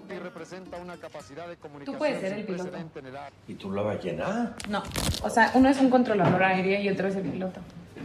Tú puedes ser el piloto. ¿Y tú la ballena? No, o sea, uno es un controlador aéreo y otro es el piloto.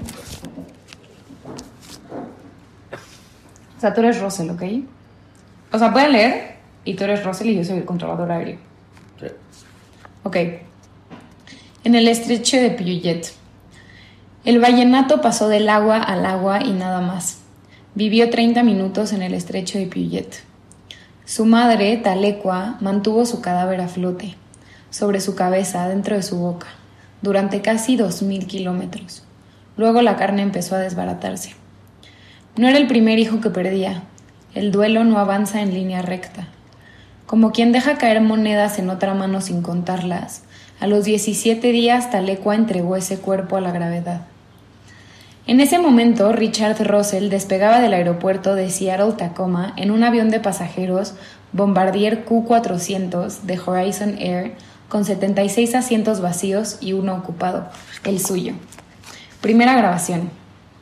O sea, tú eres Russell, ¿ok? O sea, pueden leer y tú eres Russell y yo soy el controlador aéreo. Sí. Ok. En el estrecho de Puget. El vallenato pasó del agua al agua y nada más. Vivió 30 minutos en el estrecho de Puget. Su madre, Talecua, mantuvo su cadáver a flote, sobre su cabeza, dentro de su boca, durante casi 2000 kilómetros. Luego la carne empezó a desbaratarse. No era el primer hijo que perdía. El duelo no avanza en línea recta. Como quien deja caer monedas en otra mano sin contarlas, a los 17 días Talecua entregó ese cuerpo a la gravedad. En ese momento, Richard Russell despegaba del aeropuerto de Seattle-Tacoma en un avión de pasajeros Bombardier Q-400 de Horizon Air con 76 asientos vacíos y uno ocupado, el suyo. Primera grabación.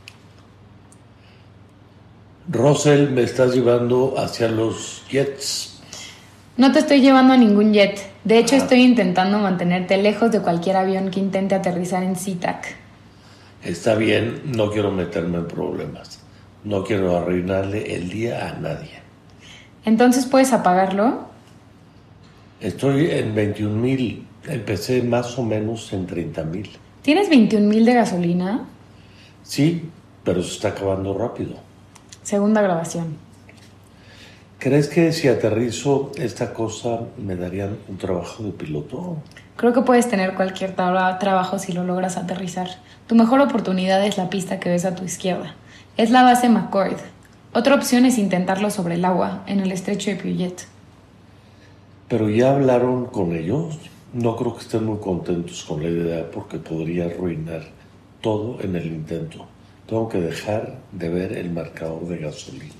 Russell, me estás llevando hacia los jets. No te estoy llevando a ningún jet. De hecho, estoy intentando mantenerte lejos de cualquier avión que intente aterrizar en SeaTac. Está bien, no quiero meterme en problemas. No quiero arruinarle el día a nadie. ¿Entonces puedes apagarlo? Estoy en 21,000. Empecé más o menos en 30,000. ¿Tienes 21,000 de gasolina? Sí, pero se está acabando rápido. Segunda grabación. ¿Crees que si aterrizo esta cosa me darían un trabajo de piloto? Creo que puedes tener cualquier trabajo si lo logras aterrizar. Tu mejor oportunidad es la pista que ves a tu izquierda. Es la base McCord. Otra opción es intentarlo sobre el agua, en el estrecho de Puget. ¿Pero ya hablaron con ellos? No creo que estén muy contentos con la idea porque podría arruinar todo en el intento. Tengo que dejar de ver el marcador de gasolina.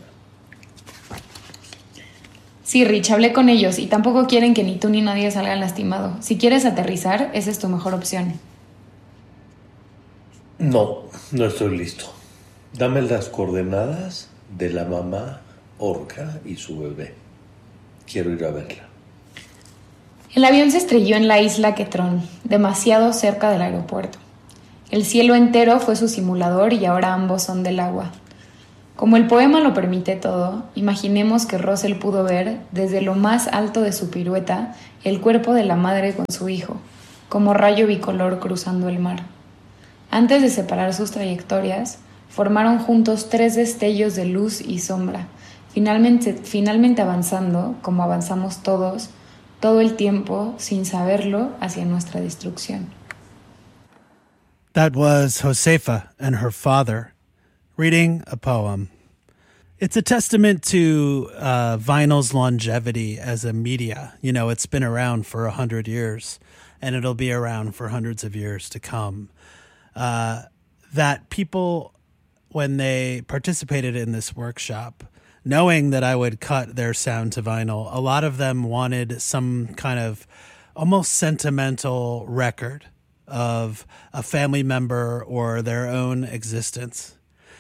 Sí, Rich, hablé con ellos y tampoco quieren que ni tú ni nadie salgan lastimado. Si quieres aterrizar, esa es tu mejor opción. No, no estoy listo. Dame las coordenadas de la mamá orca y su bebé. Quiero ir a verla. El avión se estrelló en la isla Ketron, demasiado cerca del aeropuerto. El cielo entero fue su simulador y ahora ambos son del agua. Como el poema lo permite todo, imaginemos que Russell pudo ver, desde lo más alto de su pirueta, el cuerpo de la madre con su hijo, como rayo bicolor cruzando el mar. Antes de separar sus trayectorias, formaron juntos 3 destellos de luz y sombra, finalmente avanzando, como avanzamos todos, todo el tiempo, sin saberlo, hacia nuestra destrucción. That was Josefa and her father reading a poem. It's a testament to vinyl's longevity as a media. You know, it's been around for 100 years, and it'll be around for hundreds of years to come. That people, when they participated in this workshop, knowing that I would cut their sound to vinyl, a lot of them wanted some kind of almost sentimental record of a family member or their own existence.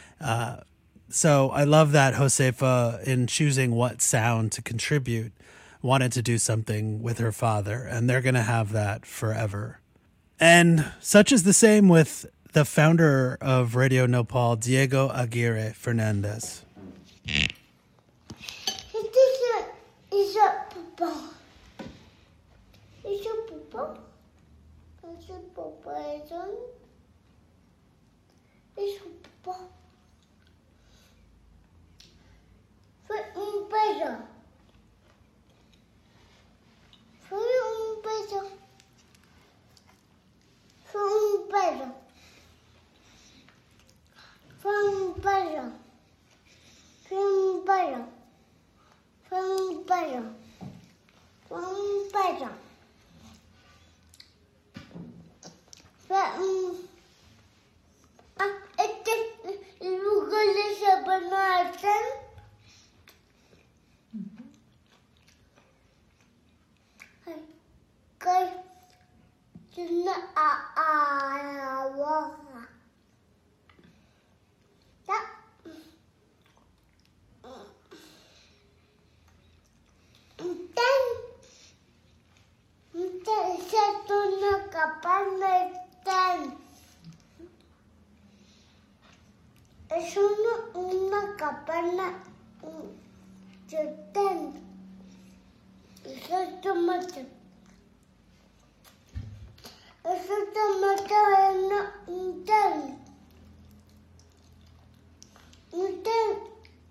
So I love that Josefa, in choosing what sound to contribute, wanted to do something with her father, and they're going to have that forever. And such is the same with the founder of Radio Nopal, Diego Aguirre Fernandez. Is that Papa? Is it Papa? Is it Papa? Is it Papa? Fue un perro. Fue un perro. Fue un perro. Fue un perro. Fue un perro. Fue un perro. Fue un perro. Fue un... este es el lugar de San Bernardo. están? Es una campana de ten. Eso es tomate. Eso es tomate en un ten. Un ten